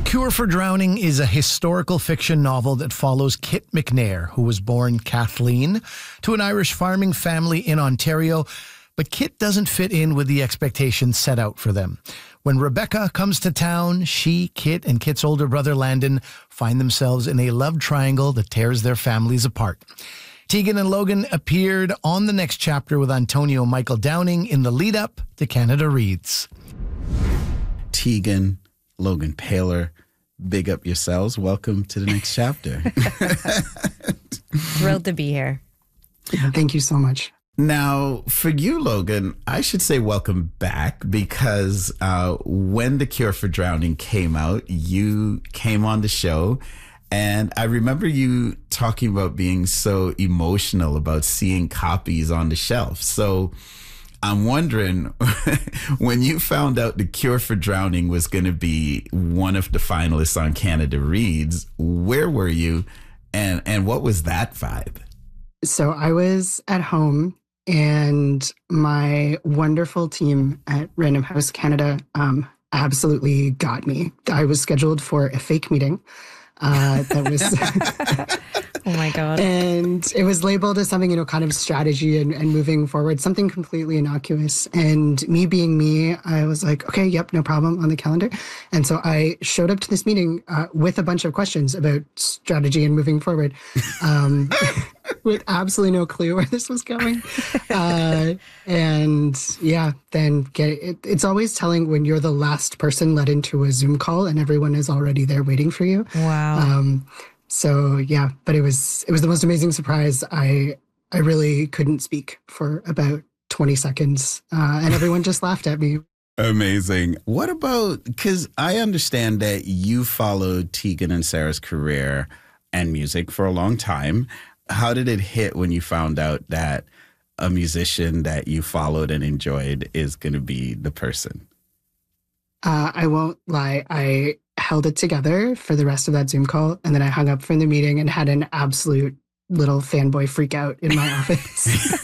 Cure for Drowning is a historical fiction novel that follows Kit McNair, who was born Kathleen to an Irish farming family in Ontario, but Kit doesn't fit in with the expectations set out for them. When Rebecca comes to town, she, Kit, and Kit's older brother Landon find themselves in a love triangle that tears their families apart. Tegan and Logan appeared on the next chapter with Antonio Michael Downing in the lead-up to Canada Reads. Tegan, Logan Paylor, big up yourselves. Welcome to the next chapter. Thrilled to be here. Thank you so much. Now, for you, Logan, I should say welcome back because when The Cure for Drowning came out, you came on the show. And I remember you talking about being so emotional about seeing copies on the shelf. So I'm wondering, when you found out The Cure for Drowning was going to be one of the finalists on Canada Reads, where were you and what was that vibe? So I was at home and my wonderful team at Random House Canada absolutely got me. I was scheduled for a fake meeting. That was Oh my God. And it was labeled as something, kind of strategy and moving forward, something completely innocuous. And me being me, I was like, okay, yep, no problem on the calendar. And so I showed up to this meeting with a bunch of questions about strategy and moving forward, with absolutely no clue where this was going. And yeah, then it's always telling when you're the last person let into a Zoom call and everyone is already there waiting for you. Wow. So yeah, but it was the most amazing surprise. I really couldn't speak for about 20 seconds, and everyone just laughed at me. Amazing. What about, because I understand that you followed Tegan and Sarah's career and music for a long time. How did it hit when you found out that a musician that you followed and enjoyed is going to be the person? I won't lie. I held it together for the rest of that Zoom call, and then I hung up from the meeting and had an absolute little fanboy freak out in my office.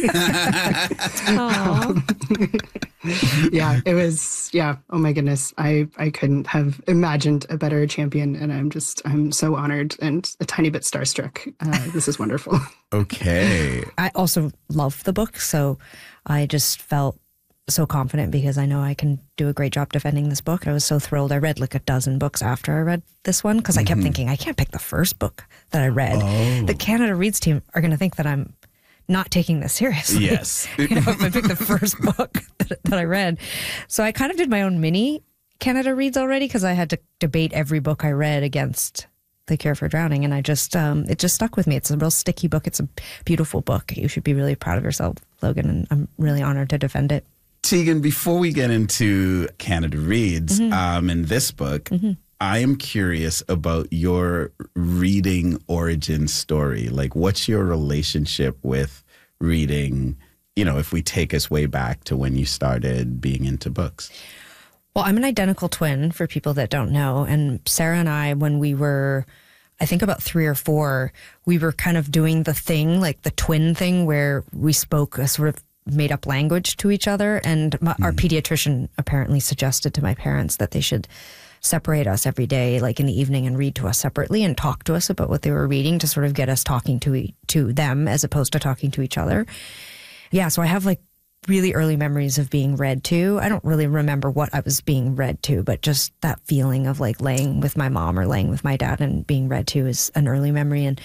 Yeah, it was, oh my goodness. I couldn't have imagined a better champion, and I'm so honored and a tiny bit starstruck. This is wonderful. Okay. I also love the book, so I just felt so confident because I know I can do a great job defending this book. I was so thrilled. I read like a dozen books after I read this one because I kept thinking, I can't pick the first book that I read. Oh. The Canada Reads team are going to think that I'm not taking this seriously. Yes. If I pick the first book that I read. So I kind of did my own mini Canada Reads already because I had to debate every book I read against The Cure for Drowning. And I just, it just stuck with me. It's a real sticky book. It's a beautiful book. You should be really proud of yourself, Logan. And I'm really honored to defend it. Tegan, before we get into Canada Reads, in this book, I am curious about your reading origin story. Like, what's your relationship with reading, if we take us way back to when you started being into books? Well, I'm an identical twin for people that don't know. And Sarah and I, when we were, I think about 3 or 4, we were kind of doing the thing, like the twin thing, where we spoke a sort of made up language to each other. And our pediatrician apparently suggested to my parents that they should separate us every day, like in the evening, and read to us separately and talk to us about what they were reading to sort of get us talking to them as opposed to talking to each other. Yeah, so I have like really early memories of being read to. I don't really remember what I was being read to, but just that feeling of like laying with my mom or laying with my dad and being read to is an early memory. And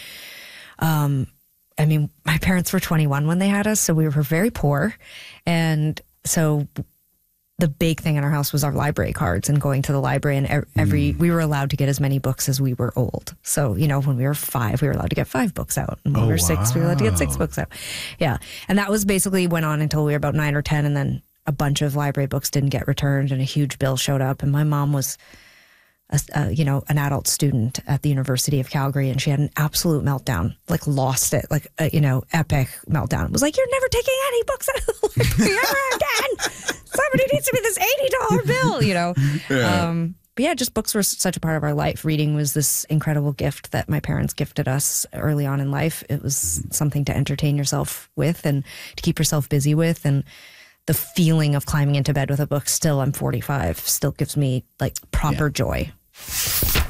I mean, my parents were 21 when they had us, so we were very poor. And so the big thing in our house was our library cards and going to the library. And we were allowed to get as many books as we were old. So, when we were 5, we were allowed to get 5 books out. And when we were 6, we were allowed to get 6 books out. Yeah. And that was basically went on until we were about 9 or 10. And then a bunch of library books didn't get returned and a huge bill showed up. And my mom was an adult student at the University of Calgary, and she had an absolute meltdown, like lost it, like, epic meltdown. It was like, you're never taking any books out of the library ever again. Somebody needs to be this $80 bill, Yeah. But yeah, just books were such a part of our life. Reading was this incredible gift that my parents gifted us early on in life. It was something to entertain yourself with and to keep yourself busy with. And the feeling of climbing into bed with a book still, I'm 45, still gives me like proper joy.